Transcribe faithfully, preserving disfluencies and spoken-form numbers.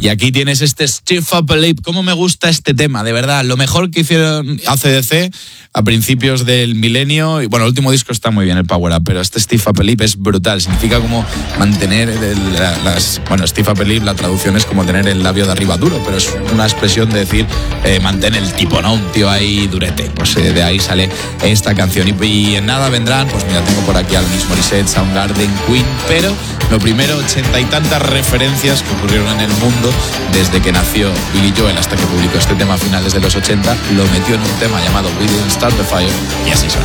Y aquí tienes este Stiff Upper Lip. ¿Cómo me gusta este tema? De verdad, lo mejor que hicieron A C D C a principios del milenio. Y bueno, el último disco está muy bien, el Power Up, pero este Stiff Upper Lip es brutal. Significa como mantener el, las... Bueno, Stiff Upper Lip, la traducción es como tener el labio de arriba duro, pero es una expresión de decir eh, mantén el tipo, ¿no? Un tío ahí durete. Pues eh, de ahí sale esta canción. Y, y en nada vendrán, pues mira, tengo por aquí a Alanis Morissette, Soundgarden, Queen, pero lo primero, ochenta y tantas referencias que ocurrieron en el mundo desde que nació Billy Joel hasta que publicó este tema a finales de los ochenta, lo metió en un tema llamado We Didn't Start the Fire y así suena.